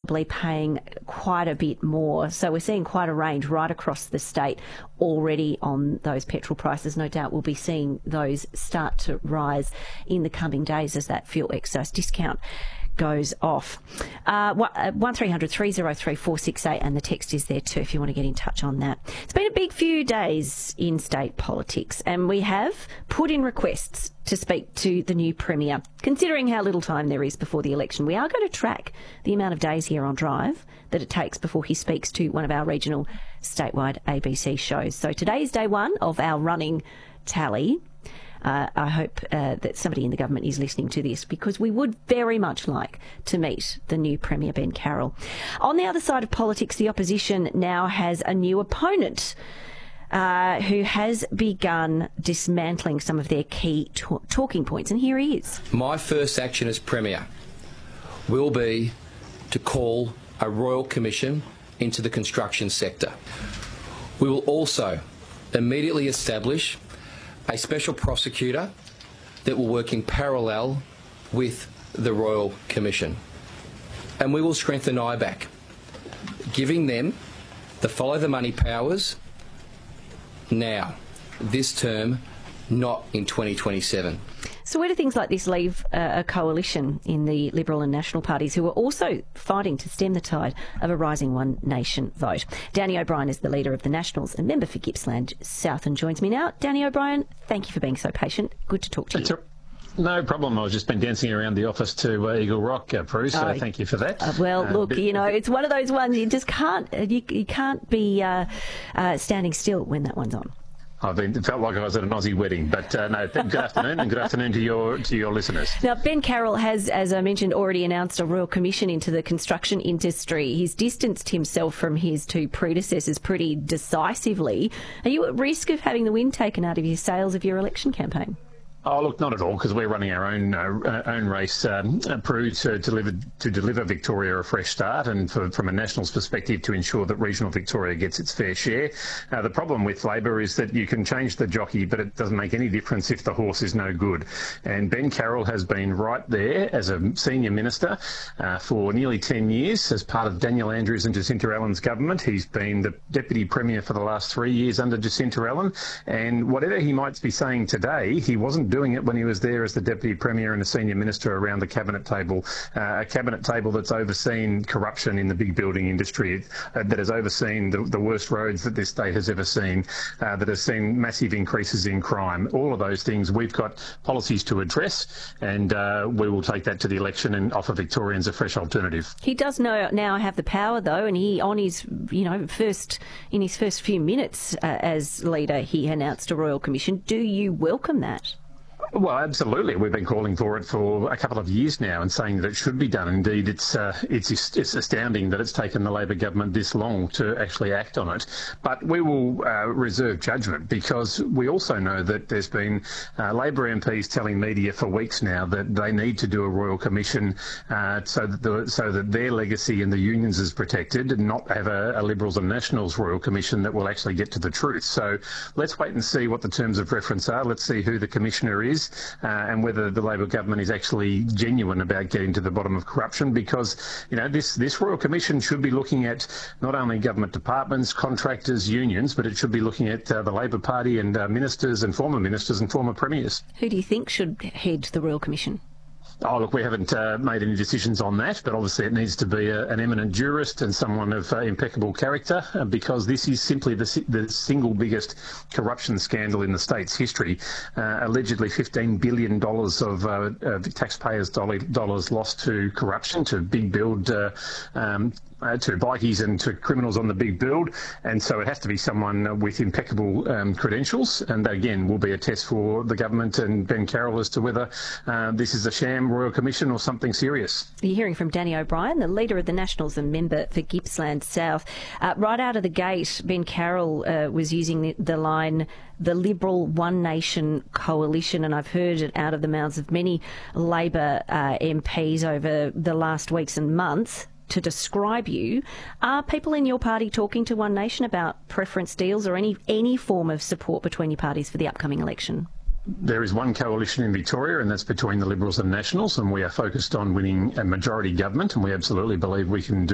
probably paying quite a bit more. So we're seeing quite a range right across the state already on those petrol prices. No doubt we'll be seeing those start to rise in the coming days as that fuel excise discount goes off. 1300 303 468, and the text is there too if you want to get in touch on that. It's been a big few days in state politics, and we have put in requests to speak to the new Premier. Considering how little time there is before the election, we are going to track the amount of days here on Drive that it takes before he speaks to one of our regional statewide ABC shows. So today is day one of our running tally. I hope that somebody in the government is listening to this, because we would very much like to meet the new Premier, Ben Carroll. On the other side of politics, the opposition now has a new opponent who has begun dismantling some of their key talking points. And here he is. My first action as Premier will be to call a royal commission into the construction sector. We will also immediately establish a special prosecutor that will work in parallel with the Royal Commission. And we will strengthen IBAC, giving them the follow the money powers now, this term, not in 2027. So where do things like this leave a coalition in the Liberal and National parties who are also fighting to stem the tide of a rising One Nation vote? Danny O'Brien is the leader of the Nationals and member for Gippsland South and joins me now. Danny O'Brien, thank you for being so patient. Good to talk to you. No problem. I've just been dancing around the office to Eagle Rock, Prue, so thank you for that. Look, it's one of those ones you just can't, you can't be standing still when that one's on. It felt like I was at an Aussie wedding, but no, good afternoon, and good afternoon to your listeners. Now, Ben Carroll has, as I mentioned, already announced a royal commission into the construction industry. He's distanced himself from his two predecessors pretty decisively. Are you at risk of having the wind taken out of your sails of your election campaign? Oh, look, not at all, because we're running our own race, Prue, to deliver Victoria a fresh start, and from a Nationals perspective to ensure that regional Victoria gets its fair share. The problem with Labor is that you can change the jockey, but it doesn't make any difference if the horse is no good. And Ben Carroll has been right there as a senior minister for nearly 10 years as part of Daniel Andrews and Jacinta Allen's government. He's been the Deputy Premier for the last 3 years under Jacinta Allen, and whatever he might be saying today, he wasn't doing it when he was there as the Deputy Premier and a Senior Minister around the Cabinet table, a Cabinet table that's overseen corruption in the big building industry, that has overseen the worst roads that this state has ever seen, that has seen massive increases in crime. All of those things we've got policies to address, and we will take that to the election and offer Victorians a fresh alternative. He does now have the power, though, and he, on his first few minutes as leader, he announced a royal commission. Do you welcome that? Well, absolutely. We've been calling for it for a couple of years now and saying that it should be done. Indeed, it's astounding that it's taken the Labor government this long to actually act on it. But we will reserve judgment, because we also know that there's been Labor MPs telling media for weeks now that they need to do a royal commission so that their legacy in the unions is protected, and not have a Liberals and Nationals royal commission that will actually get to the truth. So let's wait and see what the terms of reference are. Let's see who the commissioner is. And whether the Labor government is actually genuine about getting to the bottom of corruption, because this Royal Commission should be looking at not only government departments, contractors, unions, but it should be looking at the Labor Party and ministers and former premiers. Who do you think should head the Royal Commission? Oh, look, we haven't made any decisions on that, but obviously it needs to be an eminent jurist and someone of impeccable character, because this is simply the single biggest corruption scandal in the state's history. Allegedly $15 billion of taxpayers' dollars lost to corruption, to big build, to bikies and to criminals on the big build. And so it has to be someone with impeccable credentials. And that, again, will be a test for the government and Ben Carroll as to whether this is a sham royal commission or something serious. You're hearing from Danny O'Brien, the leader of the Nationals and member for Gippsland South. Right out of the gate, Ben Carroll was using the line, the Liberal One Nation coalition, and I've heard it out of the mouths of many Labor MPs over the last weeks and months to describe you. Are people in your party talking to One Nation about preference deals or any form of support between your parties for the upcoming election? There is one coalition in Victoria, and that's between the Liberals and Nationals, and we are focused on winning a majority government, and we absolutely believe we can do